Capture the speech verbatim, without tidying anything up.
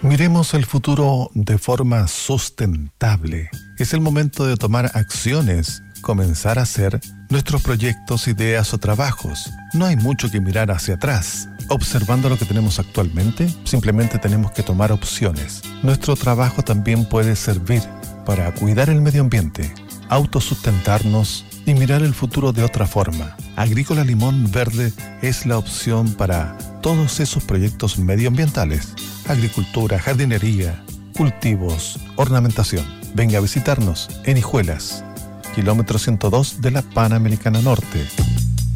Miremos el futuro de forma sustentable. Es el momento de tomar acciones, comenzar a hacer nuestros proyectos, ideas o trabajos. No hay mucho que mirar hacia atrás. Observando lo que tenemos actualmente, simplemente tenemos que tomar opciones. Nuestro trabajo también puede servir para cuidar el medio ambiente, autosustentarnos y mirar el futuro de otra forma. Agrícola Limón Verde es la opción para todos esos proyectos medioambientales. Agricultura, jardinería, cultivos, ornamentación. Venga a visitarnos en Hijuelas, kilómetro ciento dos de la Panamericana Norte.